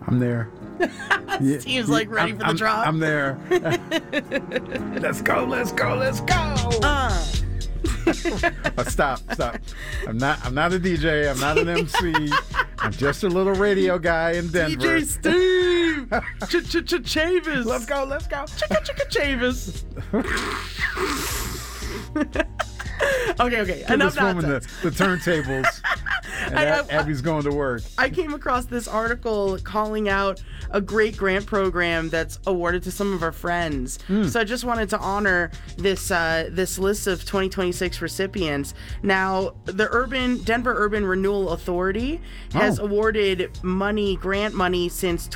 I'm there. Team's like ready for the drop. I'm there. Let's go. Stop. I'm not a DJ. I'm not an MC. I'm just a little radio guy in Denver. DJ Steve. Chavis. Let's go. Chavis. Okay. Enough nonsense. The turntables. And Abby's going to work. I came across this article calling out a great grant program that's awarded to some of our friends. So I just wanted to honor this list of 2026 recipients. Now, the Denver Urban Renewal Authority has awarded grant money since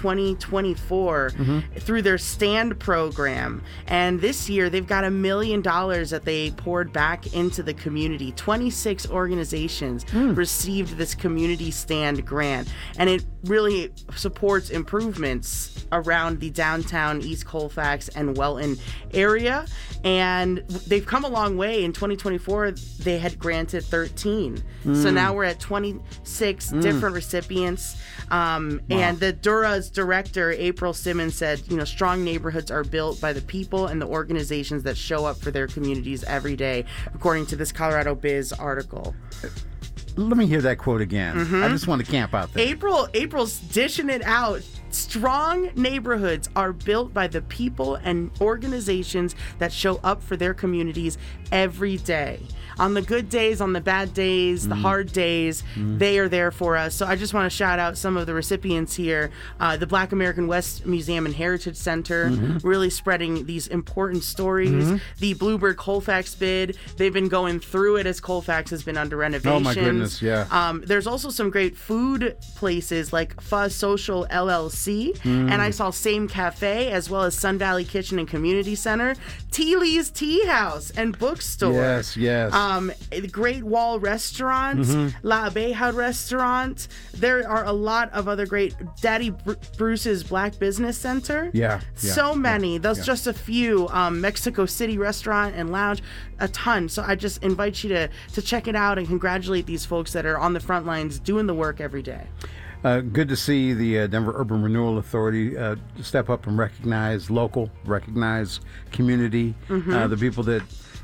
2024 through their STAND program. And this year, they've got $1 million that they poured back into the community. 26 organizations received this community STAND grant, and it really supports improvements around the downtown East Colfax and Welton area, and they've come a long way. In 2024 they had granted 13, so now we're at 26 different recipients. And the Dura's director, April Simmons, said, strong neighborhoods are built by the people and the organizations that show up for their communities every day, according to this Colorado Biz article. Let me hear that quote again. I just want to camp out there. April's dishing it out. Strong neighborhoods are built by the people and organizations that show up for their communities every day. On the good days, on the bad days, the hard days, they are there for us. So I just want to shout out some of the recipients here. The Black American West Museum and Heritage Center, really spreading these important stories. The Bluebird Colfax bid, they've been going through it as Colfax has been under renovations. Oh my goodness, yeah. There's also some great food places like Fuzz Social LLC, and I saw Same Cafe, as well as Sun Valley Kitchen and Community Center, Teeley's Tea House and Bookstore. Yes. The Great Wall Restaurant, La Abeja Restaurant. There are a lot of other great. Daddy Bruce's Black Business Center. So many. Those just a few. Mexico City Restaurant and Lounge, a ton. So I just invite you to check it out and congratulate these folks that are on the front lines doing the work every day. Good to see the Denver Urban Renewal Authority step up and recognize community, the people that,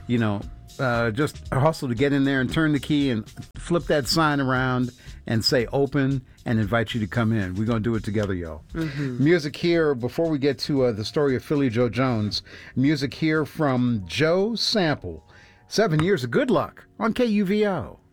just hustle to get in there and turn the key and flip that sign around and say open and invite you to come in. We're going to do it together, y'all. Music here, before we get to the story of Philly Joe Jones, music here from Joe Sample. 7 years of good luck on KUVO.